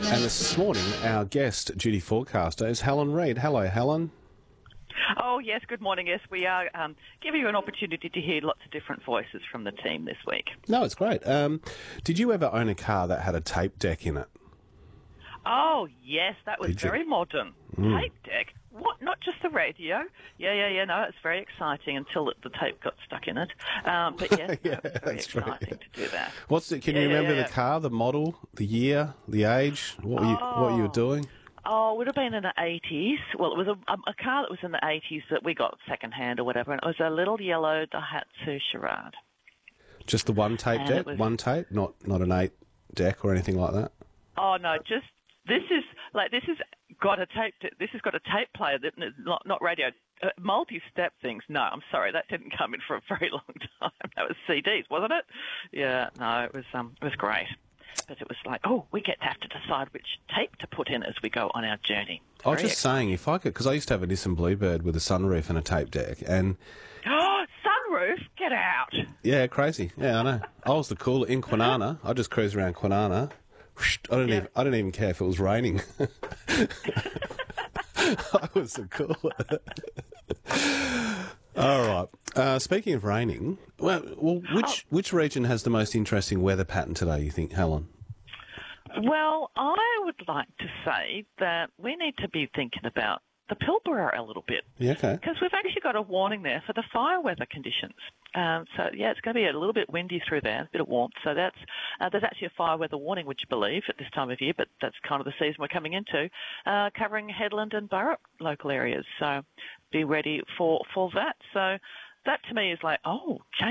And this morning, our guest, duty forecaster, is Helen Reid. Hello, Helen. Oh, yes, good morning. Yes, we are giving you an opportunity to hear lots of different voices from the team this week. No, it's great. Did you ever own a car that had a tape deck in it? Oh, yes, that was Did you? very modern. Tape deck? What, not just the radio? Yeah, no, it's very exciting until the tape got stuck in it. But yes, Yeah, it was very that's true, exciting to do that. Can you remember the car, the model, the year, the age, what you were doing? Oh, it would have been in the 80s. Well, it was a car that was in the 80s that we got second-hand or whatever, and it was a little yellow Daihatsu Charade. Just the one tape deck? One tape? Not an 8 deck or anything like that? Oh, no, just... This has got a tape player, that not radio, multi-step things. No, I'm sorry, that didn't come in for a very long time. That was CDs, wasn't it? Yeah, no, it was great. But it was like, we get to have to decide which tape to put in as we go on our journey. I was just saying, if I could, because I used to have a Nissan Bluebird with a sunroof and a tape deck, and... Oh, sunroof? Get out. Yeah, crazy. Yeah, I know. I was the cool in Kwinana. I just cruised around Kwinana. I didn't even care if it was raining. I was the cool. All right. Speaking of raining, which region has the most interesting weather pattern today, you think, Helen? Well, I would like to say that we need to be thinking about the Pilbara a little bit. Yeah, okay. Because we've actually got a warning there for the fire weather conditions. It's going to be a little bit windy through there, a bit of warmth. So there's actually a fire weather warning, would you believe, at this time of year, but that's kind of the season we're coming into, covering Headland and Burrup local areas. So be ready for that. So that to me is like, change